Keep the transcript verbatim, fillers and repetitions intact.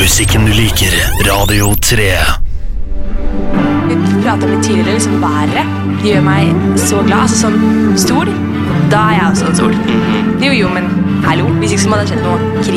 Musikken du liker, Radio tre. Vi pratet litt tidligere, liksom været. Det gjør meg så glad, altså sånn stol. Da er jeg også en stol. Jo, jo, men hallo, hvis ikke så må det skjedd noe krig.